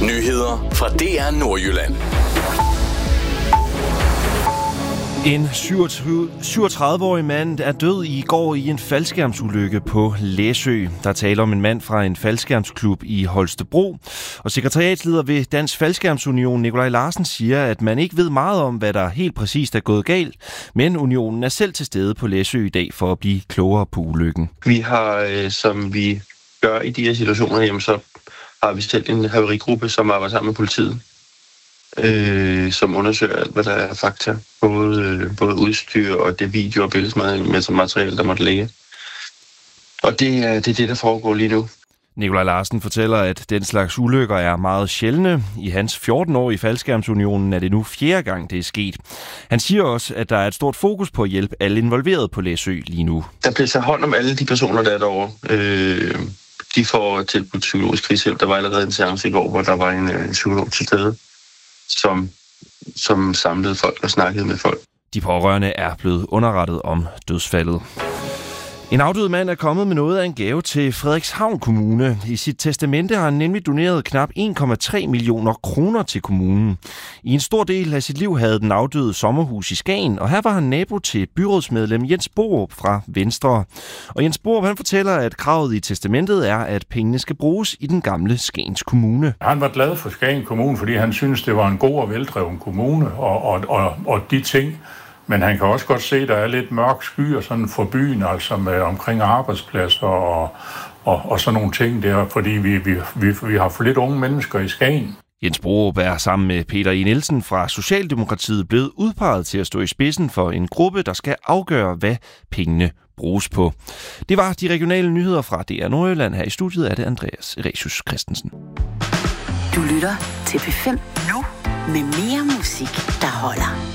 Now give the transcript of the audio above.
Nyheder fra DR Nordjylland. En 37-årig mand er død i går i en faldskærmsulykke på Læsø. Der taler om en mand fra en faldskærmsklub i Holstebro. Og sekretariatsleder ved Dansk Faldskærmsunion, Nikolaj Larsen, siger, at man ikke ved meget om, hvad der helt præcist er gået galt. Men unionen er selv til stede på Læsø i dag for at blive klogere på ulykken. Vi har, som vi gør i de her situationer, jamen, så har vi selv en haverigruppe, som arbejder sammen med politiet. Som undersøger alt, hvad der er fakta. Både udstyr og det video- og billedmateriale, der måtte ligge. Og det er det, der foregår lige nu. Nikolaj Larsen fortæller, at den slags ulykker er meget sjældne. I hans 14 år i Faldskærmsunionen er det nu 4. gang, det er sket. Han siger også, at der er et stort fokus på at hjælpe alle involverede på Læsø lige nu. Der bliver taget hånd om alle de personer, der er derovre. De får tilbudt psykologisk krisehjælp. Der var allerede en seance i går, hvor der var en psykolog til stede, som samlede folk og snakkede med folk. De pårørende er blevet underrettet om dødsfaldet. En afdød mand er kommet med noget af en gave til Frederikshavn Kommune. I sit testamente har han nemlig doneret knap 1,3 millioner kroner til kommunen. I en stor del af sit liv havde den afdøde sommerhus i Skagen, og her var han nabo til byrådsmedlem Jens Borup fra Venstre. Og Jens Borup, han fortæller, at kravet i testamentet er, at pengene skal bruges i den gamle Skagens Kommune. Han var glad for Skagen Kommune, fordi han synes det var en god og veldreven kommune, og de ting. Men han kan også godt se, at der er lidt mørk skyer sådan for byen, altså med omkring arbejdspladser og sådan nogle ting der, fordi vi har for lidt unge mennesker i Skagen. Jens Borup er sammen med Peter E. Nielsen fra Socialdemokratiet blevet udpeget til at stå i spidsen for en gruppe, der skal afgøre, hvad pengene bruges på. Det var de regionale nyheder fra DR Nordjylland. Her i studiet er det Andreas Resius Christensen. Du lytter til P5 nu med mere musik, der holder.